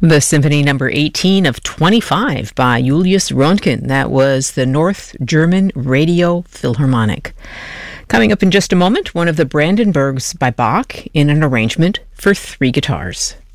The Symphony Number 18 of 25 by Julius Röntgen. That was the North German Radio Philharmonic. Coming up in just a moment, one of the Brandenburgs by Bach in an arrangement for 3 guitars.